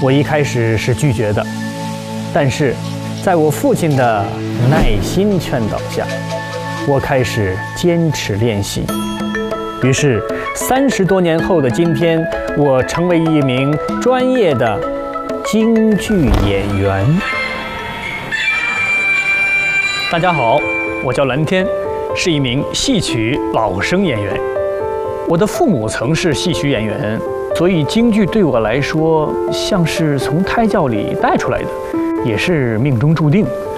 我一开始是拒绝的，但是在我父亲的耐心劝导下，我开始坚持练习。于是30多年后的今天，我成为一名专业的京剧演员。大家好，我叫蓝天，是一名戏曲老生演员。我的父母曾是戏曲演员，所以京剧对我来说像是从胎教里带出来的，也是命中注定。